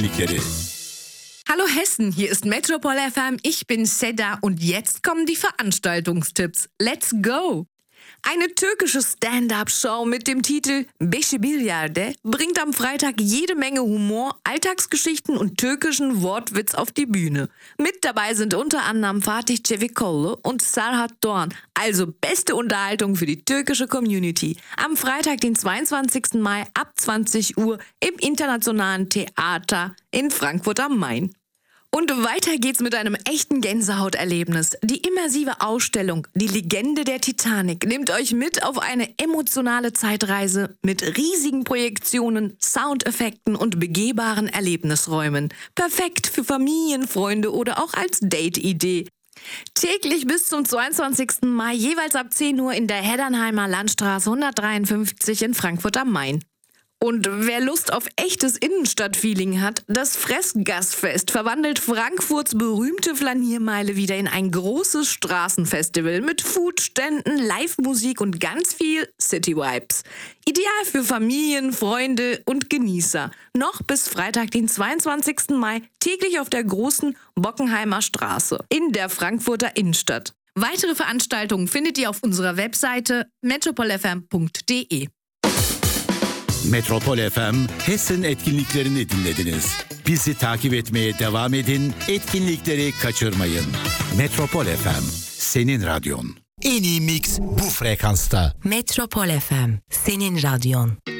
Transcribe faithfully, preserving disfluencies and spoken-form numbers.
etkinlikleri. Hallo Hessen, hier ist Metropol F M, ich bin Seda und jetzt kommen die Veranstaltungstipps. Let's go! Eine türkische Stand-up-Show mit dem Titel Beşi Bilyerde bringt am Freitag jede Menge Humor, Alltagsgeschichten und türkischen Wortwitz auf die Bühne. Mit dabei sind unter anderem Fatih Çevikoğlu und Serhat Doğan. Also beste Unterhaltung für die türkische Community. Am Freitag, den zweiundzwanzigsten Mai ab zwanzig Uhr im Internationalen Theater in Frankfurt am Main. Und weiter geht's mit einem echten Gänsehauterlebnis. Die immersive Ausstellung Die Legende der Titanic nimmt euch mit auf eine emotionale Zeitreise mit riesigen Projektionen, Soundeffekten und begehbaren Erlebnisräumen. Perfekt für Familien, Freunde oder auch als Date-Idee. Täglich bis zum zweiundzwanzigsten Mai jeweils ab zehn Uhr in der Heddernheimer Landstraße hundertdreiundfünfzig in Frankfurt am Main. Und wer Lust auf echtes Innenstadtfeeling hat, das Fressgastfest verwandelt Frankfurts berühmte Flaniermeile wieder in ein großes Straßenfestival mit Foodständen, Live-Musik und ganz viel City-Vibes. Ideal für Familien, Freunde und Genießer. Noch bis Freitag, den zweiundzwanzigsten Mai, täglich auf der großen Bockenheimer Straße in der Frankfurter Innenstadt. Weitere Veranstaltungen findet ihr auf unserer Webseite metropol f m punkt d e. Metropol F M, Hessen etkinliklerini dinlediniz. Bizi takip etmeye devam edin, etkinlikleri kaçırmayın. Metropol F M, senin radyon. En iyi mix bu frekansta. Metropol F M, senin radyon.